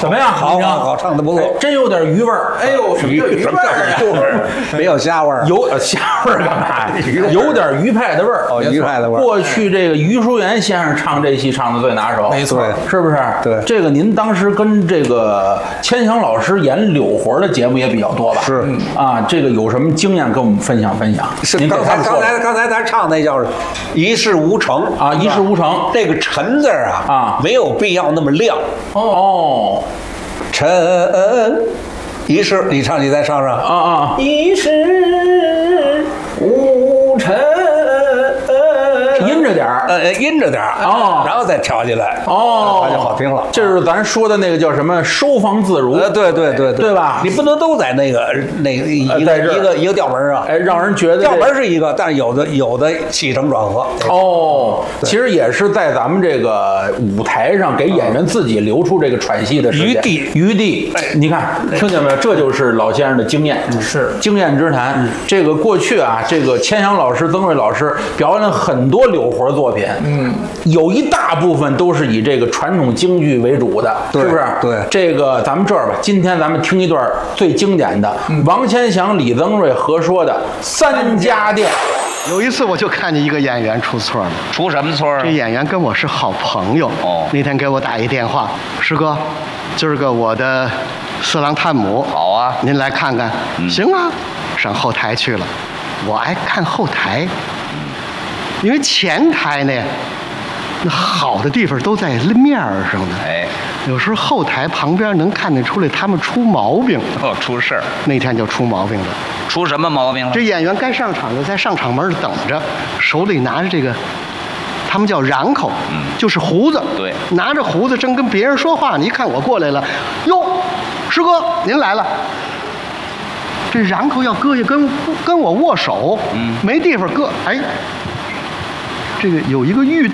怎么样？ 好，唱的不错， 真有点鱼味儿。 哎呦，什么叫鱼味儿？ 没有虾味儿， 有虾味儿干嘛？有点鱼派的味儿。 哦，鱼派的味儿。 过去这个于淑妍先生唱这戏唱的最拿手， 没错， 是不是？ 对， 这个您当时跟这个千祥老师演柳活的节目也比较多吧？ 是啊，这个有什么经验跟我们分享分享？ 是您刚才咱唱那叫一事无成啊，一事无成。 这个陈字啊没有必要那么亮哦， 陈一事，你唱，你再唱唱啊， 一事无成。 阴着点儿， 阴着点儿哦， 然后再调起来哦， 它就好听了。 这是咱说的那个叫什么收放自如， 对吧？ 你不能都在那个一个调门上， 哎，让人觉得调门是一个，但是有的起承转合。 哦，其实也是在咱们这个舞台上给演员自己留出这个喘息的时间余地。哎，你看，听见没有？这就是老先生的经验， 是经验之谈。这个过去啊，这个千祥老师、曾瑞老师表演了很多柳活作品，有一大部分都是以这个传统京剧为主的，是不是？ 对， 这个咱们这儿吧，今天咱们听一段最经典的王千祥、李增瑞合说的《三家店》。 有一次我就看见一个演员出错了， 出什么错啊？ 这演员跟我是好朋友，那天给我打一电话，师哥，今儿个我的色狼探母， 好啊， 您来看看。行啊，上后台去了。我爱看后台，因为前台呢，那好的地方都在面上呢。 哎， 有时候后台旁边能看得出来他们出毛病。 出事儿。 那天就出毛病了。 出什么毛病了？ 这演员该上场的在上场门等着，手里拿着这个，他们叫瓤口，就是胡子。 对， 拿着胡子正跟别人说话，你一看我过来了，哟，师哥您来了。这瓤口要搁下跟我握手，没地方搁。哎，这个有一个玉